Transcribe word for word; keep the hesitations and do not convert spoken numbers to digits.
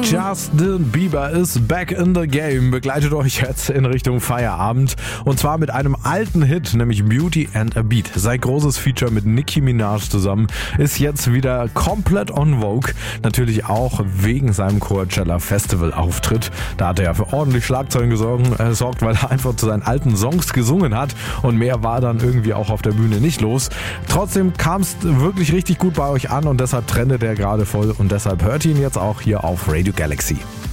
Justin Bieber ist back in the game, begleitet euch jetzt in Richtung Feierabend und zwar mit einem alten Hit, nämlich Beauty and a Beat. Sein großes Feature mit Nicki Minaj zusammen ist jetzt wieder komplett on vogue, natürlich auch wegen seinem Coachella Festival Auftritt. Da hat er ja für ordentlich Schlagzeilen gesorgt, äh, sorgt, weil er einfach zu seinen alten Songs gesungen hat und mehr war dann irgendwie auch auf der Bühne nicht los. Trotzdem kam es wirklich richtig gut bei euch an und deshalb trendet er gerade voll und deshalb hört ihr ihn jetzt auch hier auf Radio Galaxy.